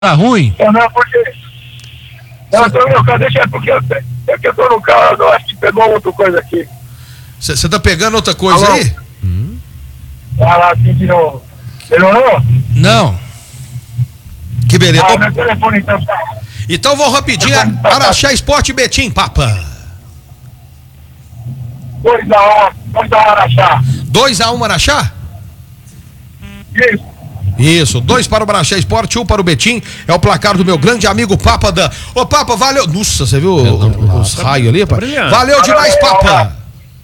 Tá ruim? Não, porque... Não, eu tô no meu carro, deixa porque eu tô no carro, eu acho que pegou outra coisa aqui. Você tá pegando outra coisa Alô? aí? Vai lá, assim de novo. Melhorou? Não. Que beleza. Ah, meu telefone então tá... Então vou rapidinho. Araxá Esporte Betim, Papa. 2-1 Araxá. 2-1 Araxá? Isso. Isso, 2 para o Araxá Esporte, 1 para o Betim. É o placar do meu grande amigo Papa Dan. Ô Papa, valeu. Nossa, você viu os raios ali, Papa? Valeu demais, Papa.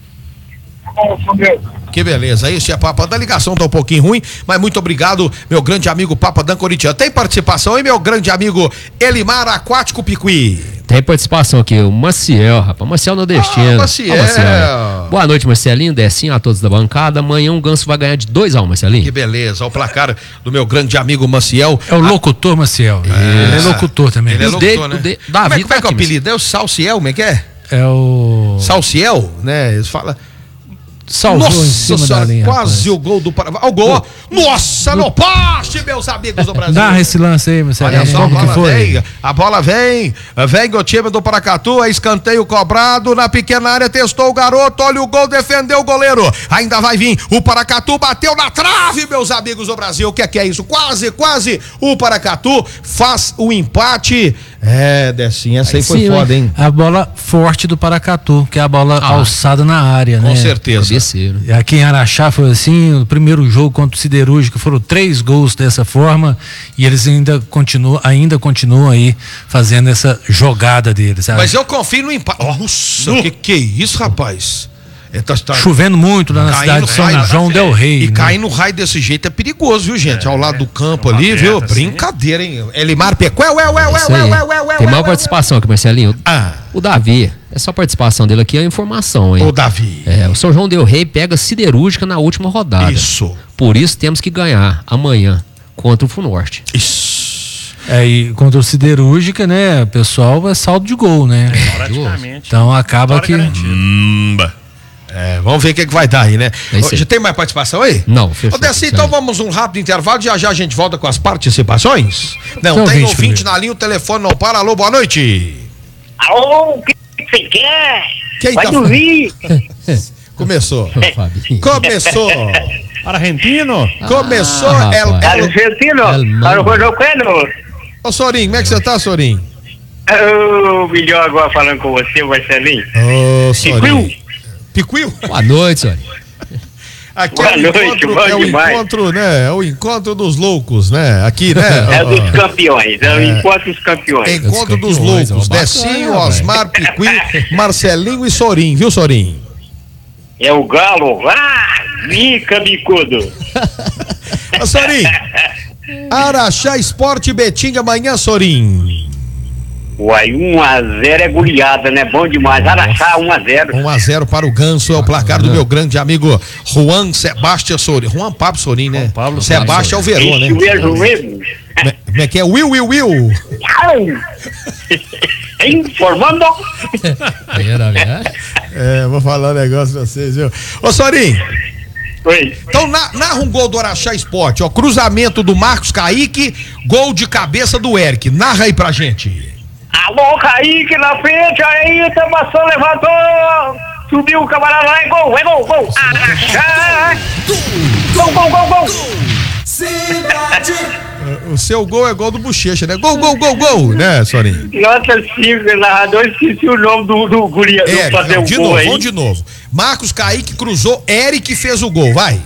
Que beleza, isso é Papa Dan. A ligação tá um pouquinho ruim, mas muito obrigado, meu grande amigo Papa Dan Coritiano. Tem participação aí, meu grande amigo Elimar Aquático Picuí? Tem participação aqui, o Maciel, rapaz. Maciel nordestino. Maciel. Boa noite, Marcelinho. Decinho a todos da bancada. Amanhã o Ganso vai ganhar de 2-1, Marcelinho. Que beleza, o placar do meu grande amigo Maciel. É o locutor Maciel. Ele é locutor também. Ele é locutor, né? Davi, Como é que é o apelido? É o Salciel, como é que é? É o... Salciel, né? Eles falam... Salvou em Nossa cima senhora, da linha, quase rapaz. o gol do Paraná. O gol, nossa, no poste, meus amigos do Brasil. Narra esse lance aí, Marcelo. Olha só, Como que foi? a bola vem o time do Paracatu, é escanteio cobrado, na pequena área testou o garoto, olha o gol, defendeu o goleiro, ainda vai vir, o Paracatu bateu na trave, meus amigos do Brasil, o que é isso? Quase, o Paracatu faz o empate. Decinho, essa aí foi Sim, foda, hein? A bola forte do Paracatu, que é a bola alçada na área, né? Com certeza. E aqui em Araxá foi assim, o primeiro jogo contra o Siderúrgico foram 3 gols dessa forma e eles ainda continuam aí fazendo essa jogada deles. Sabe? Mas eu confio no empate. Nossa, que é isso, rapaz? Tá chovendo muito lá na cidade de São João del Rei. E cair no raio desse jeito é perigoso, viu, gente? Ao lado do campo ali, viu? Brincadeira, hein? Elimar Pecuel, Tem mais participação aqui, Marcelinho. Ah. O Davi, é só participação dele aqui, é informação, hein? O Davi. O São João del Rei pega Siderúrgica na última rodada. Isso. Por isso temos que ganhar amanhã contra o Funorte. Isso. E contra o Siderúrgica, né? O pessoal é saldo de gol, né? Praticamente. Então acaba que... Vamos ver o que vai dar aí, né? Já tem mais participação aí? Não, fechou. Então vamos um rápido intervalo, já a gente volta com as participações. Não, tem ouvinte na linha, o telefone não para. Alô, boa noite. Alô, o que você quer? Quem vai tá dormir. Começou. Argentino? Começou. Argentino? Ô, Sorinho, como é que você tá, Sorinho? Melhor agora falando com você, Marcelinho. Ô, Sorinho. Picuil? Boa noite, senhor. Aqui Boa noite, bom demais. Encontro, né? É o encontro dos loucos, né? Aqui, né? É dos campeões, é o encontro dos campeões. Encontro dos loucos. Decinho, Osmar, Picuil, Marcelinho e Sorinho, viu, Sorinho? É o Galo. Mica bicudo. Ô, Sorinho. Araxá Esporte Betim amanhã, Sorinho. Uai, 1-0 é goleada, né? Bom demais. Araxá 1-0. 1-0 para o Ganso, é o placar do meu grande amigo Juan Sebastião Sorin. Juan Pablo Sorin, né? Sebastião Verô, né? Isso mesmo. Como é que é? Will. Informando. Vou falar um negócio pra vocês, viu? Ô, Sorin. Oi. Então narra um gol do Araxá Esporte, ó. Cruzamento do Marcos Kaique, gol de cabeça do Eric. Narra aí pra gente. Alô, Kaique na frente, aí, Tamação levantou, subiu o camarada lá, é gol. Araxá! Gol! Cidade! O seu gol é gol do Bochecha, né? Gol, né, Sorinho? Nota 5, narrador, esqueci o nome do guri, Eric, fazer não, o de gol novo, aí. vamos de novo. Marcos Kaique cruzou, Eric fez o gol, vai.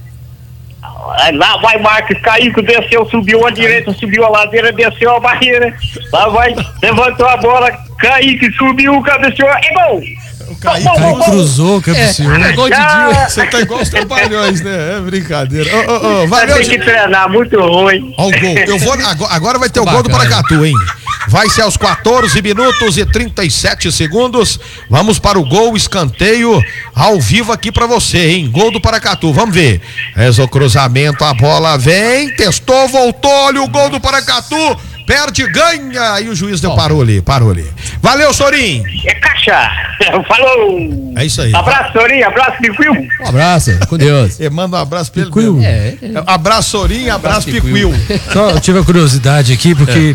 Lá vai Marcos Kaique, desceu, subiu a direita, subiu a ladeira, desceu a barreira. Lá vai, levantou a bola, Kaique subiu, cabeceou, é gol! O Kaique cruzou, cabeceou. É gol de dia. Você tá igual os trapalhões, né? É brincadeira. Valeu, tem que treinar, muito ruim. Ó, o gol. Agora vai ter o gol do Paracatu, hein? Vai ser aos 14 minutos e 37 segundos. Vamos para o gol, escanteio ao vivo aqui pra você, hein? Gol do Paracatu, vamos ver. O cruzamento, a bola vem, testou, voltou, olha o gol do Paracatu. perde, ganha. E o juiz parou ali. Valeu, Sorim. É caixa. Falou. É isso aí. Abraço, Sorim. Abraço, Picuil. Um abraço, com Deus. Manda um abraço pra ele. Picuil. Abraço, Sorim, abraço, Picuil. Só eu tive a curiosidade aqui, porque